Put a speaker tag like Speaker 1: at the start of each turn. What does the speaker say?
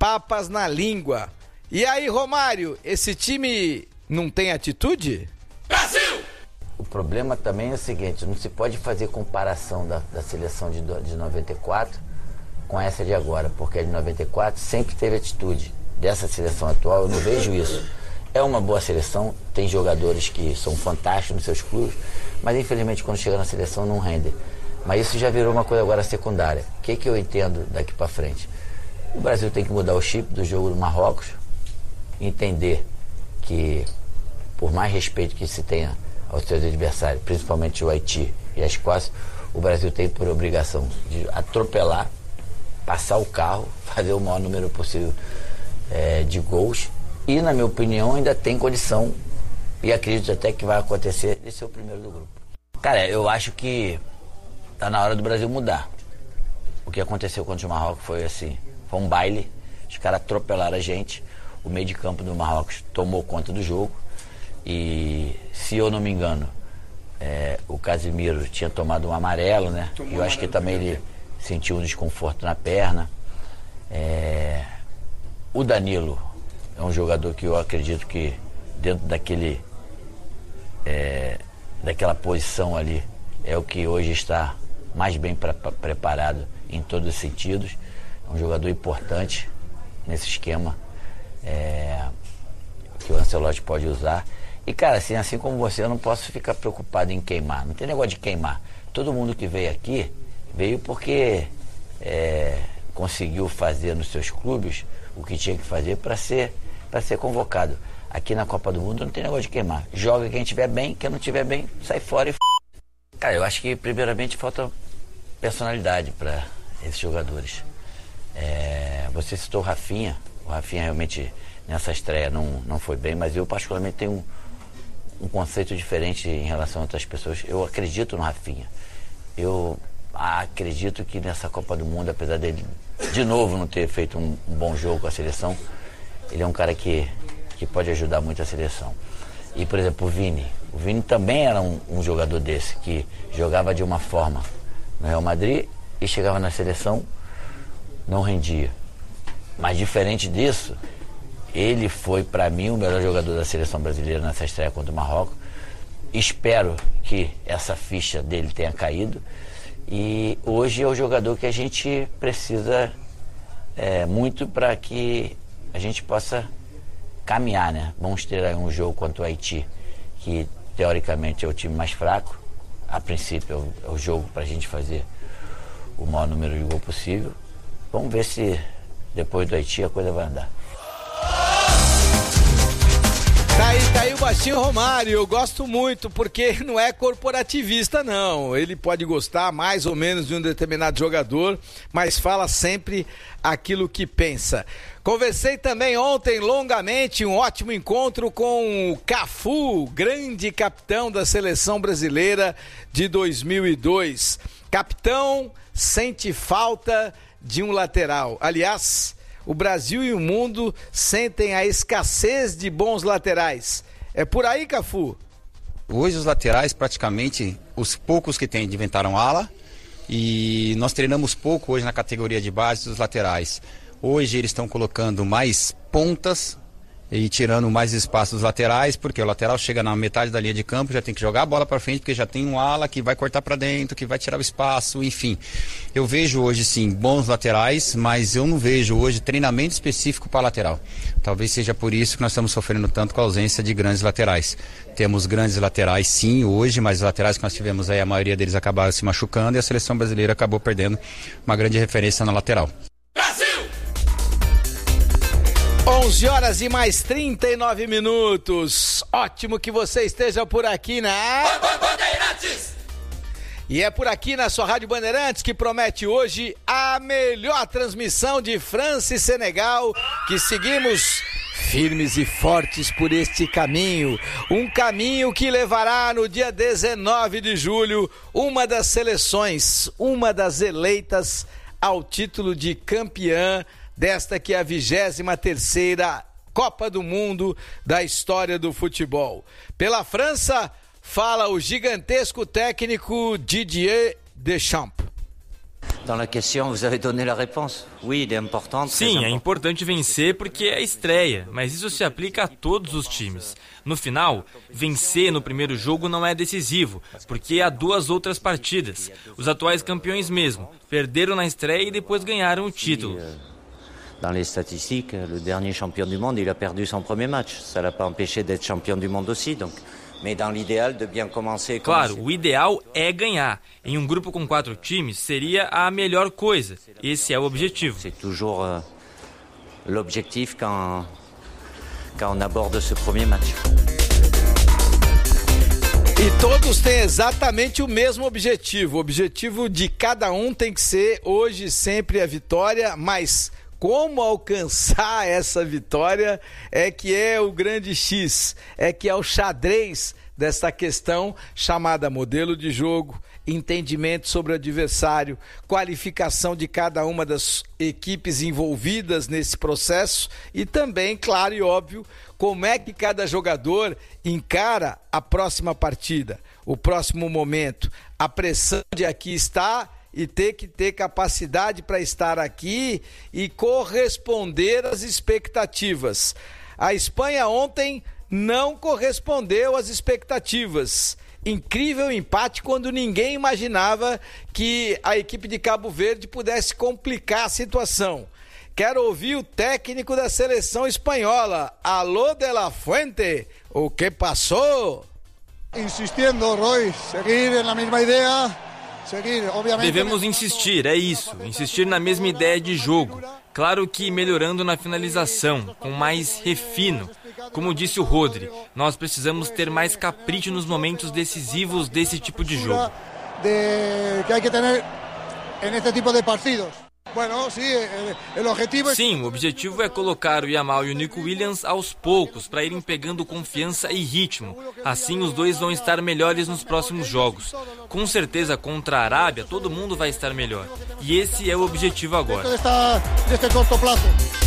Speaker 1: papas na língua. E aí, Romário, esse time não tem atitude?
Speaker 2: Brasil!
Speaker 3: O problema também é o seguinte, não se pode fazer comparação da seleção de 94 com essa de agora, porque a de 94 sempre teve atitude. Dessa seleção atual eu não vejo isso. É uma boa seleção, tem jogadores que são fantásticos nos seus clubes, mas infelizmente quando chega na seleção não rende. Mas isso já virou uma coisa agora secundária. O que eu entendo daqui para frente? O Brasil tem que mudar o chip do jogo do Marrocos, entender que, por mais respeito que se tenha aos seus adversários, principalmente o Haiti e a Escócia, o Brasil tem por obrigação de atropelar, passar o carro, fazer o maior número possível de gols e, na minha opinião, ainda tem condição, e acredito até que vai acontecer, de ser o primeiro do grupo. Cara, eu acho que tá na hora do Brasil mudar. O que aconteceu contra o Marrocos foi assim, foi um baile, os caras atropelaram a gente, o meio de campo do Marrocos tomou conta do jogo e, se eu não me engano, o Casemiro tinha tomado um amarelo, né? E eu acho que também ele sentiu um desconforto na perna. O Danilo é um jogador que eu acredito que dentro daquela posição ali é o que hoje está mais bem preparado em todos os sentidos. É um jogador importante nesse esquema que o Ancelotti pode usar. E, cara, assim como você, eu não posso ficar preocupado em queimar. Não tem negócio de queimar. Todo mundo que veio aqui, veio porque conseguiu fazer nos seus clubes o que tinha que fazer para ser convocado. Aqui na Copa do Mundo não tem negócio de queimar. Joga quem estiver bem, quem não estiver bem, sai fora e Cara, eu acho que primeiramente falta personalidade para esses jogadores. Você citou o Rafinha. O Rafinha realmente nessa estreia não foi bem, mas eu particularmente tenho um conceito diferente em relação a outras pessoas. Eu acredito no Rafinha. Eu acredito que nessa Copa do Mundo, apesar dele de novo não ter feito um bom jogo com a seleção, ele é um cara que pode ajudar muito a seleção. E, por exemplo, o Vini também era um jogador desse, que jogava de uma forma no Real Madrid e chegava na seleção, não rendia. Mas diferente disso, ele foi, para mim, o melhor jogador da seleção brasileira nessa estreia contra o Marrocos. Espero que essa ficha dele tenha caído. E hoje é o jogador que a gente precisa muito para que a gente possa caminhar, né? Vamos ter aí um jogo contra o Haiti, que teoricamente é o time mais fraco. A princípio é o jogo para a gente fazer o maior número de gols possível. Vamos ver se depois do Haiti a coisa vai andar.
Speaker 1: Tá aí o baixinho Romário, eu gosto muito, porque não é corporativista não, ele pode gostar mais ou menos de um determinado jogador, mas fala sempre aquilo que pensa. Conversei também ontem longamente, um ótimo encontro com o Cafu, grande capitão da seleção brasileira de 2002. Capitão sente falta de um lateral, aliás, o Brasil e o mundo sentem a escassez de bons laterais. É por aí, Cafu?
Speaker 4: Hoje os laterais, praticamente, os poucos que tem inventaram ala, e nós treinamos pouco hoje na categoria de base dos laterais. Hoje eles estão colocando mais pontas e tirando mais espaço dos laterais, porque o lateral chega na metade da linha de campo, já tem que jogar a bola para frente, porque já tem um ala que vai cortar para dentro, que vai tirar o espaço, enfim. Eu vejo hoje sim bons laterais, mas eu não vejo hoje treinamento específico para lateral. Talvez seja por isso que nós estamos sofrendo tanto com a ausência de grandes laterais. Temos grandes laterais sim hoje, mas os laterais que nós tivemos aí, a maioria deles acabaram se machucando e a seleção brasileira acabou perdendo uma grande referência na lateral.
Speaker 1: 11 horas e mais 39 minutos. Ótimo que você esteja por aqui na
Speaker 2: Bandeirantes.
Speaker 1: E é por aqui na sua Rádio Bandeirantes que promete hoje a melhor transmissão de França e Senegal, que seguimos firmes e fortes por este caminho. Um caminho que levará no dia 19 de julho uma das seleções, uma das eleitas ao título de campeã desta que é a 23ª Copa do Mundo da história do futebol. Pela França, fala o gigantesco técnico Didier Deschamps.
Speaker 5: Sim, é importante vencer porque é a estreia, mas isso se aplica a todos os times. No final, vencer no primeiro jogo não é decisivo, porque há 2 outras partidas. Os atuais campeões mesmo perderam na estreia e depois ganharam o título.
Speaker 6: Dans les statistiques, le dernier champion du monde, il a perdu son premier match. Ça l'a pas empêché d'être champion du monde aussi, donc. Mais dans l'idéal de bien commencer.
Speaker 5: Claro, o ideal é ganhar. Em um grupo com 4 times seria a melhor coisa. Esse é o objetivo.
Speaker 6: C'est toujours l'objectif quand on aborde ce premier match.
Speaker 1: E todos têm exatamente o mesmo objetivo. O objetivo de cada um tem que ser hoje sempre a vitória, mas como alcançar essa vitória é que é o grande X, é que é o xadrez dessa questão chamada modelo de jogo, entendimento sobre o adversário, qualificação de cada uma das equipes envolvidas nesse processo e também, claro e óbvio, como é que cada jogador encara a próxima partida, o próximo momento, a pressão de aqui estar e ter que ter capacidade para estar aqui e corresponder às expectativas. A Espanha ontem não correspondeu às expectativas. Incrível empate quando ninguém imaginava que a equipe de Cabo Verde pudesse complicar a situação. Quero ouvir o técnico da seleção espanhola. Alô de la Fuente, o que passou?
Speaker 7: Insistindo, Roy, seguir na mesma ideia.
Speaker 5: Devemos insistir, é isso. Insistir na mesma ideia de jogo. Claro que melhorando na finalização, com mais refino. Como disse o Rodri, nós precisamos ter mais capricho nos momentos decisivos desse tipo de jogo.
Speaker 7: Que hay que tener en este tipo de partidos.
Speaker 5: Sim, o objetivo é colocar o Yamal e o Nico Williams aos poucos, para irem pegando confiança e ritmo. Assim os dois vão estar melhores nos próximos jogos. Com certeza contra a Arábia todo mundo vai estar melhor. E esse é o objetivo agora.
Speaker 7: Deste corto prazo.